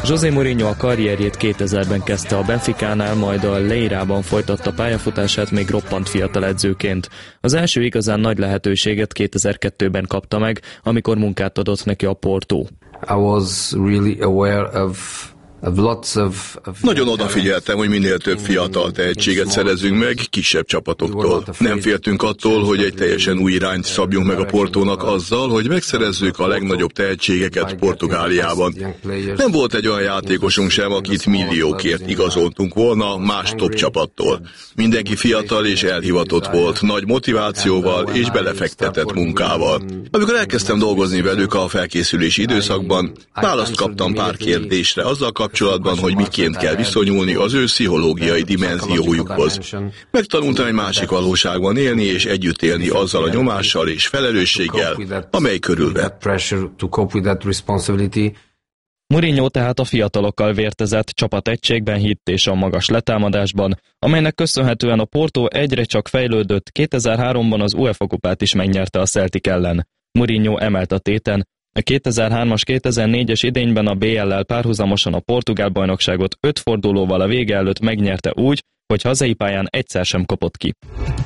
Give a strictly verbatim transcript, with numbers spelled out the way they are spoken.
José Mourinho a karrierjét kétezerben kezdte a Benficánál, majd a Leirában folytatta pályafutását még roppant fiatal edzőként. Az első igazán nagy lehetőséget kétezer-kettőben kapta meg, amikor munkát adott neki a Porto. I was really aware of Nagyon odafigyeltem, hogy minél több fiatal tehetséget szerezünk meg kisebb csapatoktól. Nem féltünk attól, hogy egy teljesen új irányt szabjunk meg a Portónak azzal, hogy megszerezzük a legnagyobb tehetségeket Portugáliában. Nem volt egy olyan játékosunk sem, akit milliókért igazoltunk volna más top csapattól. Mindenki fiatal és elhivatott volt, nagy motivációval és belefektetett munkával. Amikor elkezdtem dolgozni velük a felkészülési időszakban, választ kaptam pár kérdésre azzal kapcsolatban, kapcsolatban, hogy miként kell viszonyulni az ő pszichológiai dimenziójukhoz. Megtanultam egy másik valóságban élni és együtt élni azzal a nyomással és felelősséggel, amely körülvett. Mourinho tehát a fiatalokkal vértezett, csapategységben hitt és a magas letámadásban, amelynek köszönhetően a Porto egyre csak fejlődött, kétezer-háromban az UEFA kupát is megnyerte a Celtic ellen. Mourinho emelt a téten, a kétezer-hármas kétezer-négyes idényben a bé el-lel párhuzamosan a portugál bajnokságot öt fordulóval a vége előtt megnyerte úgy, hogy hazai pályán egyszer sem kopott ki.